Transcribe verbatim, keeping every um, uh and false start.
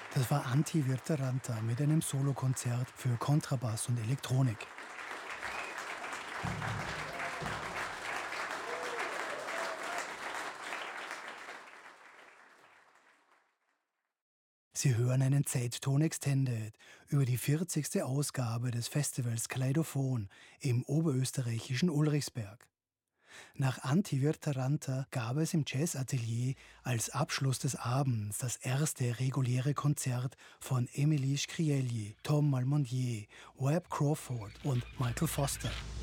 Das war Antti Virtaranta mit einem Solokonzert für Kontrabass und Elektronik. Sie hören einen Zeitton Extended über die vierzigste Ausgabe des Festivals Kaleidophon im oberösterreichischen Ulrichsberg. Nach Antti Virtaranta gab es im Jazzatelier als Abschluss des Abends das erste reguläre Konzert von Emilie Shkreli, Tom Malmondier, Webb Crawford und Michael Foster.